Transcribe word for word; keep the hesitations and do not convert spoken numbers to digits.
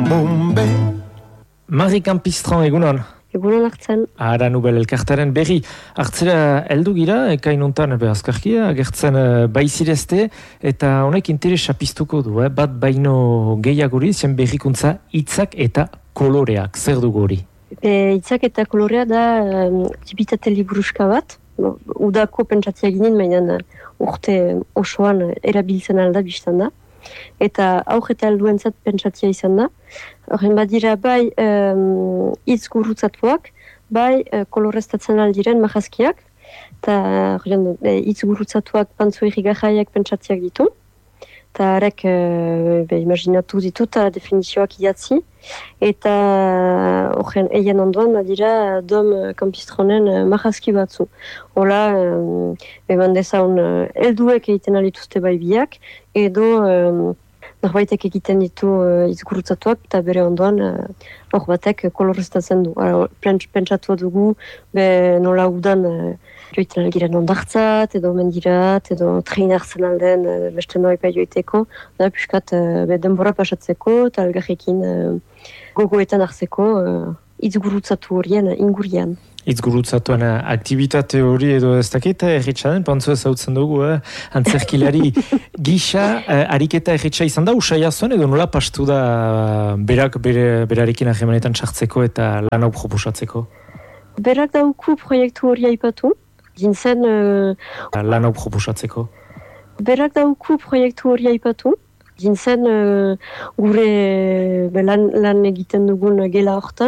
bombe. Marie Campistron, egunon. Egunon hartzen. Ara Nubel elkartaren berri. Hartzera heldu gira, ekainuntan ebe azkarkia, agertzen uh, baizirezte, eta honek interesa piztuko du, eh? Bat baino gehiagori, zen berrikuntza hitzak eta koloreak. Zer dugu hori? Hitzak eta kolorea da um, tipitate liburuska bat. Udako pentsatzea ginen, baina urte osoan erabiltzen alda biztan da. Eta auk eta helduentzat pentsatzea izan da. Horren badira bai um, hitz gurutzatuak, bai uh, koloreztatzen aldiren mahazkiak, eta hitz gurutzatuak pantzu irrigarraiak pentsatziak ditu. Eta harek uh, imaginatu ditu eta definizioak idatzi. Eta horren eien ondoan badira dom Campistronen uh, mahazki batzu. Hola, um, eman dezaun uh, elduek egiten alituzte bai biak, edo um, norbaitek egiten ditu uh, izgurutzatuak eta bere ondoan hor uh, batek koloreztatzen du. Pentsatu dugu, be nola udan uh, joiten algiren ondartzat, edo mendirat, edo trein hartzen alden uh, beste noipa joiteko, da piskat uh, be denbora pasatzeko eta algarrekin uh, gogoetan hartzeko uh, izgurutzatu horien ingurian. Itzgurutzatuan aktivitate hori edo ez dakit erritxaden, pantzu ezautzen dugu, eh? Antzerkilari gisa, eh, ariketa erritxa izan da, usaia zuen edo nola pastu da berak bere, berarekin ahemanetan txartzeko eta lan hau proposatzeko? Berak dauku proiektu hori aipatu, gintzen... Uh, lan hau proposatzeko? Berak dauku proiektu hori aipatu, gintzen uh, gure lan, lan egiten dugun gela hortan,